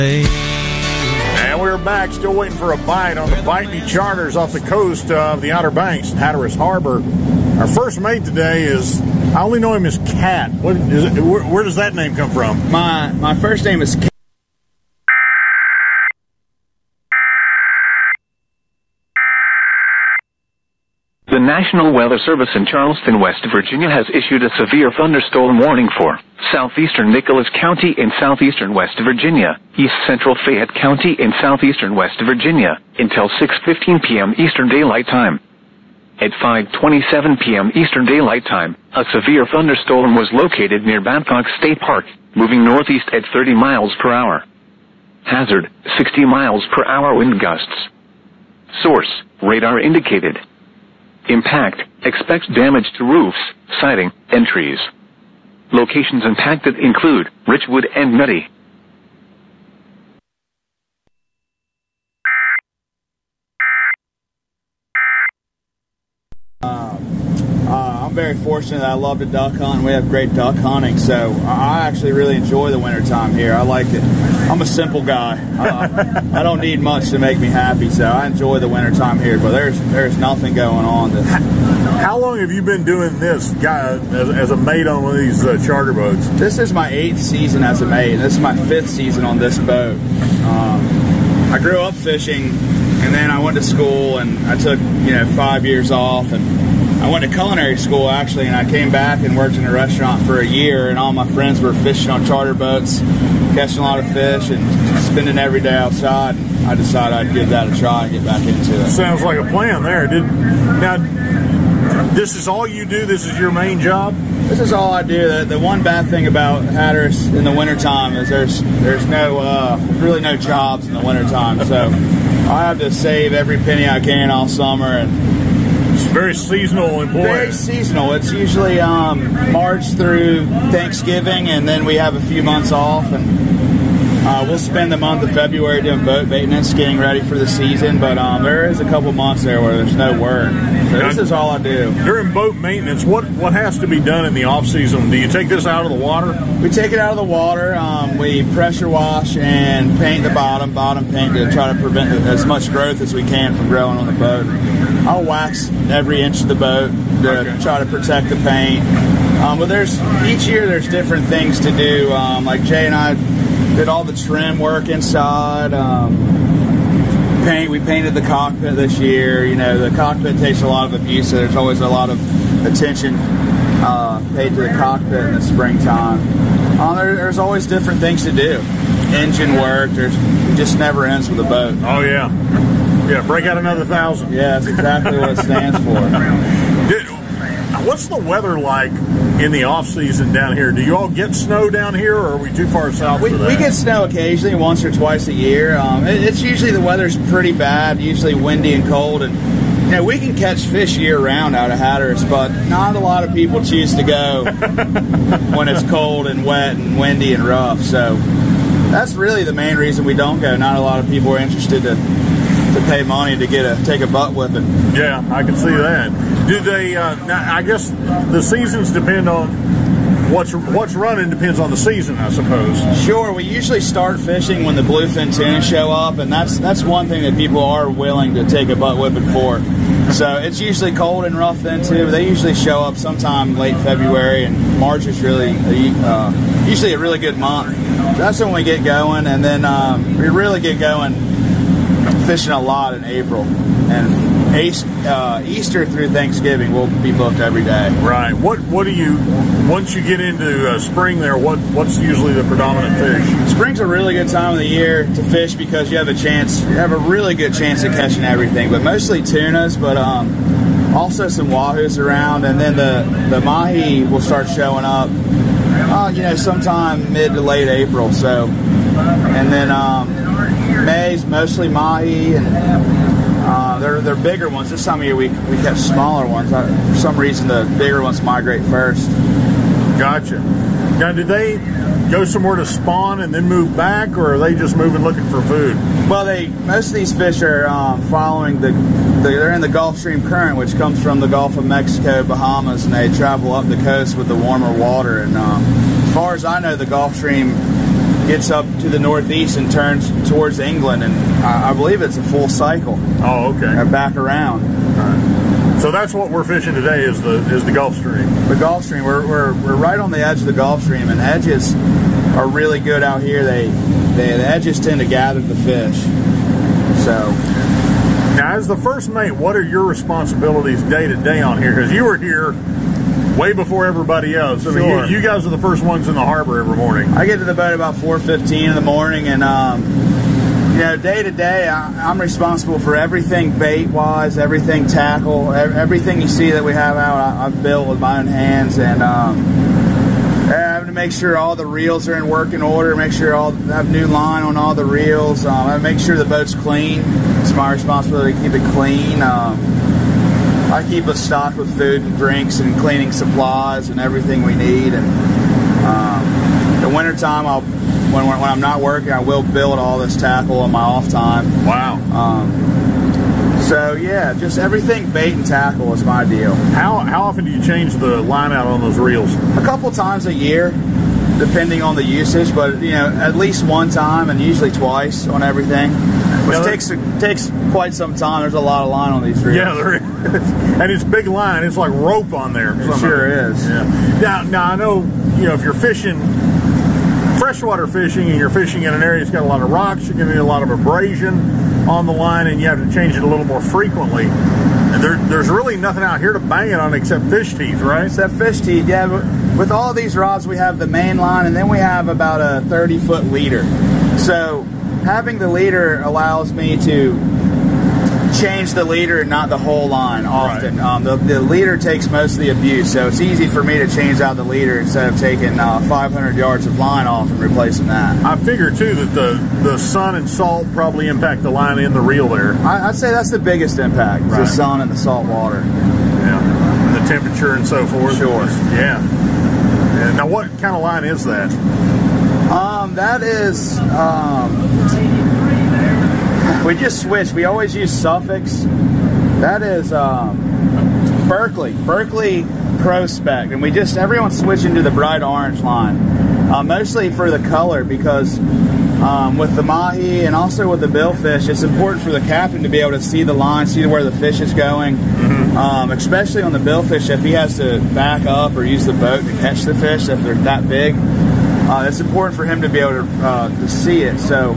And we're back, still waiting for a bite on the Bite Me Charters off the coast of the Outer Banks, Hatteras Harbor. Our first mate today is, I only know him as Cat. What is it, where does that name come from? My first name is Cat. The National Weather Service in Charleston, West Virginia has issued a severe thunderstorm warning for southeastern Nicholas County in southeastern West Virginia, east central Fayette County in southeastern West Virginia, until 6:15 p.m. Eastern Daylight Time. At 5:27 p.m. Eastern Daylight Time, a severe thunderstorm was located near Babcock State Park, moving northeast at 30 miles per hour. Hazard, 60 miles per hour wind gusts. Source, radar indicated. Impact, expects damage to roofs, siding, and trees. Locations impacted include Richwood and Nutty. I'm very fortunate that I love to duck hunt, and we have great duck hunting, so I actually really enjoy the wintertime here. I like it. I'm a simple guy. I don't need much to make me happy, so I enjoy the wintertime here, but there's nothing going on. How long have you been doing this, guy, as a mate on one of these charter boats? This is my 8th season as a mate, and this is my 5th season on this boat. I grew up fishing, and then I went to school, and I took 5 years off, and I went to culinary school actually, and I came back and worked in a restaurant for a year, and all my friends were fishing on charter boats, catching a lot of fish, and spending every day outside. And I decided I'd give that a try and get back into it. Sounds like a plan there. Now, this is all you do? This is your main job? This is all I do. The one bad thing about Hatteras in the wintertime is there's really no jobs in the wintertime, so I have to save every penny I can all summer. And very seasonal employee. Very seasonal. It's usually March through Thanksgiving, and then we have a few months off, and we'll spend the month of February doing boat maintenance, getting ready for the season, but there is a couple months there where there's no work. So this is all I do. During boat maintenance, what has to be done in the off-season? Do you take this out of the water? We take it out of the water. We pressure wash and paint the bottom paint to try to prevent as much growth as we can from growing on the boat. I'll wax every inch of the boat to try to protect the paint. But each year there's different things to do. Like Jay and I did all the trim work inside. We painted the cockpit this year. The cockpit takes a lot of abuse, so there's always a lot of attention paid to the cockpit in the springtime. There's always different things to do. Engine work. It just never ends with a boat. Oh yeah. Yeah, break out another 1,000. Yeah, that's exactly what it stands for. What's the weather like in the off season down here? Do you all get snow down here, or are we too far south for that? We get snow occasionally, once or twice a year. It's usually, the weather's pretty bad, usually windy and cold, and we can catch fish year round out of Hatteras, but not a lot of people choose to go when it's cold and wet and windy and rough. So that's really the main reason we don't go. Not a lot of people are interested to pay money to take a butt whipping. Yeah, I can see that. Do they? Now, I guess the seasons depend on what's running. Depends on the season, I suppose. Sure. We usually start fishing when the bluefin tuna show up, and that's one thing that people are willing to take a butt whipping for. So it's usually cold and rough then too. They usually show up sometime late February, and March is really usually a really good month. So that's when we get going, and then we really get going fishing a lot in April, and Easter through Thanksgiving we'll be booked every day. Right. What do you, once you get into spring there, what's usually the predominant fish? Spring's a really good time of the year to fish because you have a really good chance of catching everything, but mostly tunas, but also some wahoos around, and then the mahi will start showing up sometime mid to late April. So, and then May's mostly mahi, and they're bigger ones. This time of year we catch smaller ones. For some reason the bigger ones migrate first. Gotcha. Now, do they go somewhere to spawn and then move back, or are they just moving looking for food? Well, most of these fish are following they're in the Gulf Stream current, which comes from the Gulf of Mexico, Bahamas, and they travel up the coast with the warmer water. And as far as I know, the Gulf Stream gets up to the northeast and turns towards England, and I believe it's a full cycle. Oh, okay. And back around. All right. So that's what we're fishing today is the Gulf Stream. The Gulf Stream. We're right on the edge of the Gulf Stream, and edges are really good out here. The edges tend to gather the fish. So now, as the first mate, what are your responsibilities day to day on here? Because you were here way before everybody else. I mean, you guys are the first ones in the harbor every morning. I get to the boat about 4:15 in the morning, and day to day, I'm responsible for everything bait-wise, everything tackle, everything you see that we have out. I've built with my own hands, and I have to make sure all the reels are in working order, make sure I have new line on all the reels. I make sure the boat's clean. It's my responsibility to keep it clean. I keep us stocked with food and drinks and cleaning supplies and everything we need. And the wintertime, when I'm not working, I will build all this tackle on my off time. Wow. So yeah, just everything bait and tackle is my deal. How often do you change the line out on those reels? A couple times a year, depending on the usage, but at least one time and usually twice on everything, which takes quite some time. There's a lot of line on these reels. Yeah, there is, and it's big line. It's like rope on there. It sure is. Yeah. Now I know if you're fishing freshwater fishing and you're fishing in an area that's got a lot of rocks, you're going to need a lot of abrasion on the line, and you have to change it a little more frequently. And there's really nothing out here to bang it on except fish teeth, right? Except fish teeth, yeah. With all these rods, we have the main line, and then we have about a 30-foot leader. So having the leader allows me to change the leader, not the whole line often. Right. The leader takes most of the abuse, so it's easy for me to change out the leader instead of taking 500 yards of line off and replacing that. I figure, too, that the sun and salt probably impact the line in the reel there. I'd say that's the biggest impact, right. The sun and the salt water. Yeah, and the temperature and so forth. Sure. Yeah. Now, what kind of line is that? That is... we just switched. We always use Suffix. That is Berkley Prospect, and everyone's switching to the bright orange line, mostly for the color, because with the mahi and also with the billfish, it's important for the captain to be able to see the line, see where the fish is going. Mm-hmm. Especially on the billfish, if he has to back up or use the boat to catch the fish, if they're that big, it's important for him to be able to see it. So.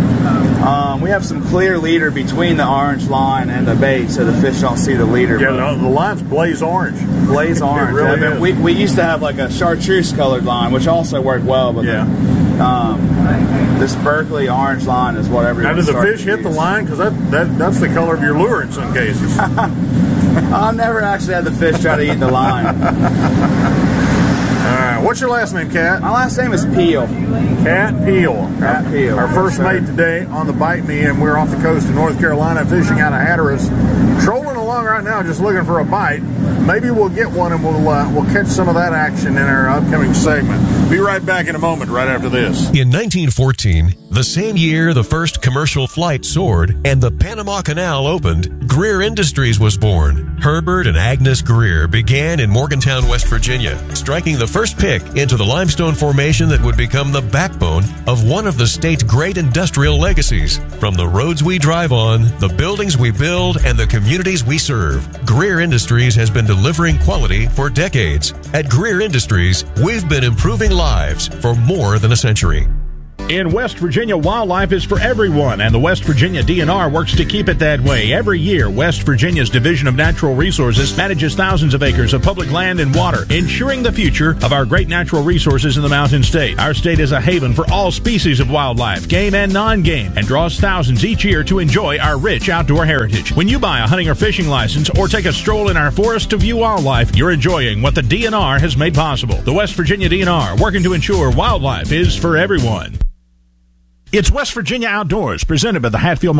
We have some clear leader between the orange line and the bait, so the fish don't see the leader. Yeah, the line's blaze orange. Blaze orange. Really is. We used to have like a chartreuse colored line, which also worked well, but this Berkley orange line is what everyone. Now, do the fish hit the line? Because that's the color of your lure in some cases. I've never actually had the fish try to eat the line. All right. What's your last name, Cat? My last name is Peel. Cat Peel. Cat Peel. Our first mate today on the Bite Me, and we're off the coast of North Carolina fishing out of Hatteras. Trolling along right now, just looking for a bite. Maybe we'll get one, and we'll catch some of that action in our upcoming segment. Be right back in a moment, right after this. In 1914, the same year the first commercial flight soared and the Panama Canal opened, Greer Industries was born. Herbert and Agnes Greer began in Morgantown, West Virginia, striking the first pick into the limestone formation that would become the backbone of one of the state's great industrial legacies. From the roads we drive on, the buildings we build, and the communities we serve, Greer Industries has been delivering quality for decades. At Greer Industries, we've been improving lives for more than a century. In West Virginia, wildlife is for everyone, and the West Virginia DNR works to keep it that way. Every year, West Virginia's Division of Natural Resources manages thousands of acres of public land and water, ensuring the future of our great natural resources in the Mountain State. Our state is a haven for all species of wildlife, game and non-game, and draws thousands each year to enjoy our rich outdoor heritage. When you buy a hunting or fishing license or take a stroll in our forest to view wildlife, you're enjoying what the DNR has made possible. The West Virginia DNR, working to ensure wildlife is for everyone. It's West Virginia Outdoors, presented by the Hatfield